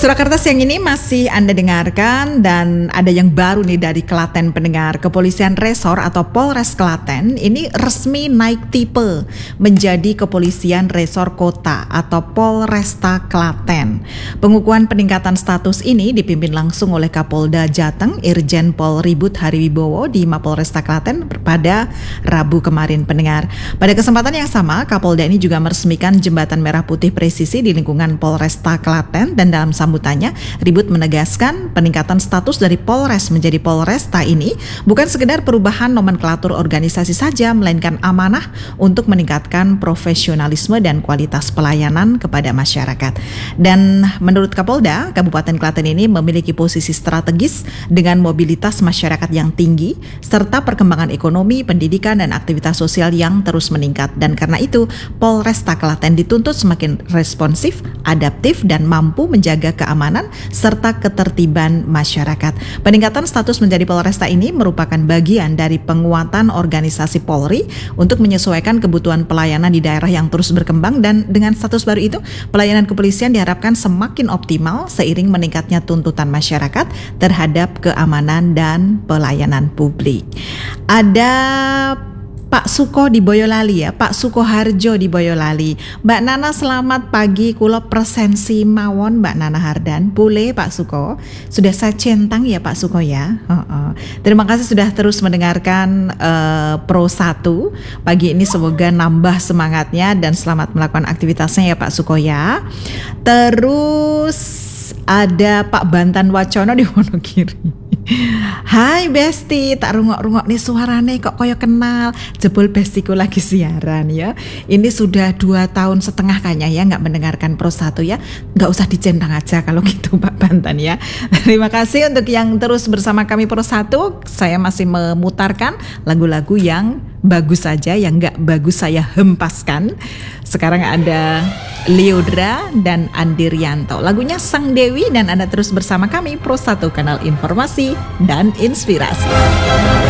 Surakarta siang ini masih Anda dengarkan dan ada yang baru nih dari Klaten pendengar. Kepolisian Resor atau Polres Klaten ini resmi naik tipe menjadi Kepolisian Resor Kota atau Polresta Klaten. Pengukuhan peningkatan status ini dipimpin langsung oleh Kapolda Jateng Irjen Pol Ribut Hariwibowo di Mapolresta Klaten pada Rabu kemarin pendengar. Pada kesempatan yang sama, Kapolda ini juga meresmikan jembatan merah putih presisi di lingkungan Polresta Klaten dan dalam sambutannya, Ribut menegaskan peningkatan status dari Polres menjadi Polresta ini bukan sekedar perubahan nomenklatur organisasi saja, melainkan amanah untuk meningkatkan profesionalisme dan kualitas pelayanan kepada masyarakat. Dan menurut Kapolda, Kabupaten Klaten ini memiliki posisi strategis dengan mobilitas masyarakat yang tinggi, serta perkembangan ekonomi, pendidikan, dan aktivitas sosial yang terus meningkat. Dan karena itu, Polresta Klaten dituntut semakin responsif, adaptif, dan mampu menjaga keamanan serta ketertiban masyarakat. Peningkatan status menjadi Polresta ini merupakan bagian dari penguatan organisasi Polri untuk menyesuaikan kebutuhan pelayanan di daerah yang terus berkembang, dan dengan status baru itu, pelayanan kepolisian diharapkan semakin optimal seiring meningkatnya tuntutan masyarakat terhadap keamanan dan pelayanan publik. Ada Pak Suko di Boyolali ya, Pak Sukoharjo di Boyolali. Mbak Nana selamat pagi, kulo presensi mawon Mbak Nana Hardan. Boleh Pak Suko, sudah saya centang ya Pak Suko ya. Terima kasih sudah terus mendengarkan Pro 1 pagi ini, semoga nambah semangatnya dan selamat melakukan aktivitasnya ya Pak Suko ya. Terus ada Pak Bantan Wacono di Wonogiri. Hai Besti, tak rungok-rungok nih suarane kok koyo kenal. Jebul Bestiku lagi siaran ya. Ini sudah 2,5 tahun kayaknya ya nggak mendengarkan Pro 1 ya. Nggak usah dicentang aja kalau gitu Pak Bantan ya. Terima kasih untuk yang terus bersama kami Pro 1. Saya masih memutarkan lagu-lagu yang bagus saja, yang nggak bagus saya hempaskan. Sekarang ada Leodra dan Andi Rianto. Lagunya Sang Dewi, dan Anda terus bersama kami Pro 1, kanal informasi dan inspirasi.